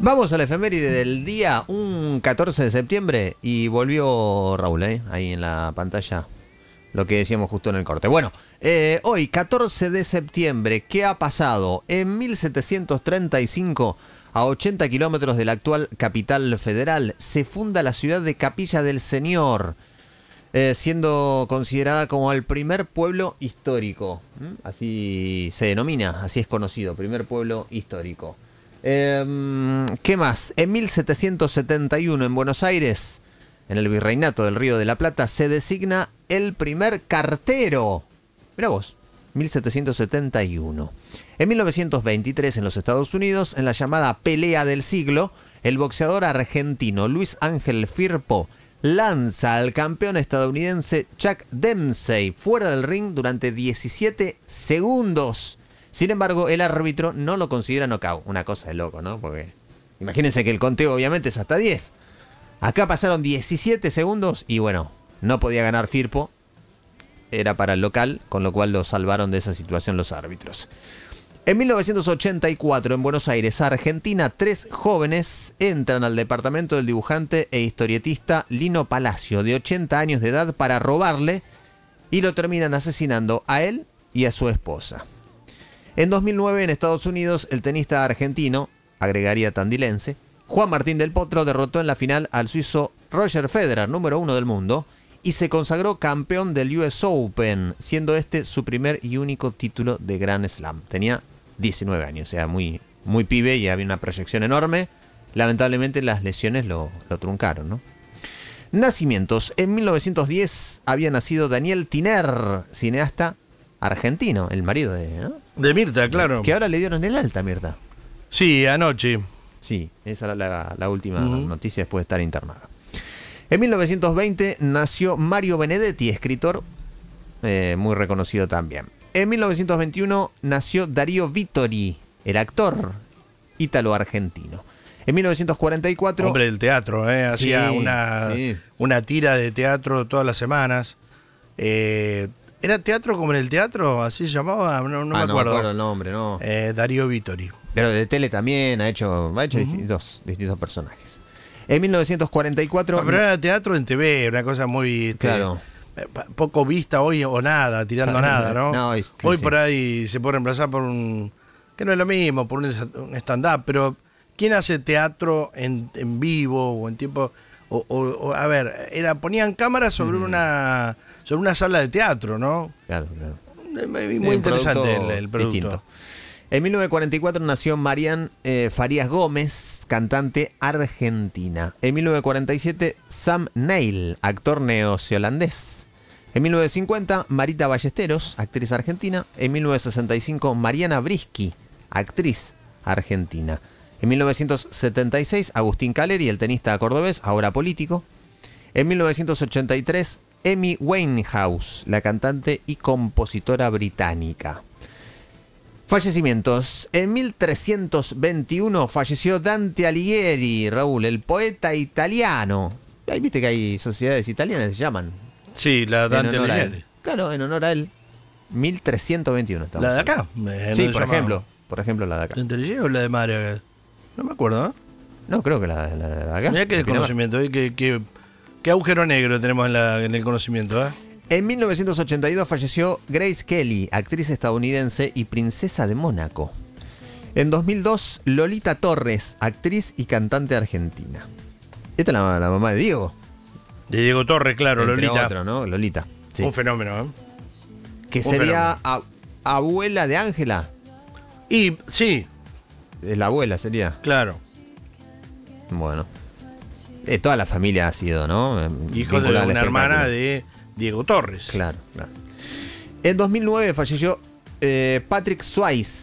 Vamos a la efeméride del día, un 14 de septiembre, y volvió Raúl, ahí en la pantalla, lo que decíamos justo en el corte. Bueno, hoy, 14 de septiembre, ¿qué ha pasado? En 1735, a 80 kilómetros de la actual capital federal, se funda la ciudad de Capilla del Señor, siendo considerada como el primer pueblo histórico. Así se denomina, así es conocido, primer pueblo histórico. ¿Qué más? En 1771 en Buenos Aires, en el Virreinato del Río de la Plata, se designa el primer cartero. Mirá vos, 1771. En 1923 en los Estados Unidos, en la llamada pelea del siglo, el boxeador argentino Luis Ángel Firpo lanza al campeón estadounidense Chuck Dempsey fuera del ring durante 17 segundos. Sin embargo, el árbitro no lo considera knockout. Una cosa de loco, ¿no? Porque imagínense que el conteo obviamente es hasta 10. Acá pasaron 17 segundos y bueno, no podía ganar Firpo. Era para el local, con lo cual lo salvaron de esa situación los árbitros. En 1984, en Buenos Aires, Argentina, 3 jóvenes entran al departamento del dibujante e historietista Lino Palacio, de 80 años de edad, para robarle, y lo terminan asesinando a él y a su esposa. En 2009, en Estados Unidos, el tenista argentino, agregaría tandilense, Juan Martín del Potro derrotó en la final al suizo Roger Federer, número 1 del mundo, y se consagró campeón del US Open, siendo este su primer y único título de Grand Slam. Tenía 19 años, o sea, muy pibe y había una proyección enorme. Lamentablemente las lesiones lo truncaron, ¿no? Nacimientos. En 1910 había nacido Daniel Tiner, cineasta argentino, el marido de Mirta, claro. Que ahora le dieron el alta a Mirta. Sí, anoche. Sí, esa era la última noticia después de estar internada. En 1920 nació Mario Benedetti, escritor muy reconocido también. En 1921 nació Darío Vittori, el actor ítalo-argentino. En 1944... Hombre del teatro, hacía una tira de teatro todas las semanas. ¿Era teatro como en el teatro? ¿Así se llamaba? No me acuerdo. No me acuerdo el nombre, no. Darío Vittori. Pero de tele también ha hecho distintos personajes. En 1944... No, pero era teatro en TV, una cosa muy... Claro. Poco vista hoy o nada, tirando a nada, ¿no? Hoy sí. Por ahí se puede reemplazar por un... que no es lo mismo, por un stand-up, pero ¿quién hace teatro en vivo o en tiempo... a ver, ponían cámaras sobre una sala de teatro, ¿no? Claro. Muy interesante el producto. Distinto. En 1944 nació Marian Farías Gómez, cantante argentina. En 1947, Sam Neill, actor neozelandés. En 1950, Marita Ballesteros, actriz argentina. En 1965, Mariana Brisky, actriz argentina. En 1976, Agustín Caleri, el tenista cordobés, ahora político. En 1983, Amy Winehouse, la cantante y compositora británica. Fallecimientos. En 1321 falleció Dante Alighieri, Raúl, el poeta italiano. Ahí viste que hay sociedades italianas que se llaman. Sí, la Dante Alighieri. Claro, en honor a él. 1321 estamos. ¿La de acá? Sí, por ejemplo, la de acá. ¿La de Alighieri o la de Mario? No me acuerdo, ¿eh? No, creo que la de acá. Mirá qué desconocimiento, qué agujero negro tenemos en el conocimiento, ¿eh? En 1982 falleció Grace Kelly, actriz estadounidense y princesa de Mónaco. En 2002, Lolita Torres, actriz y cantante argentina. Esta es la mamá de Diego. De Diego Torres, claro, entre Lolita. Otro, ¿no? Lolita. Sí. Un fenómeno, ¿eh? Que sería abuela de Ángela. Y sí. La abuela sería. Claro. Bueno. Toda la familia ha sido, ¿no? Hijo de una hermana de Diego Torres. Claro. En 2009 falleció Patrick Swayze,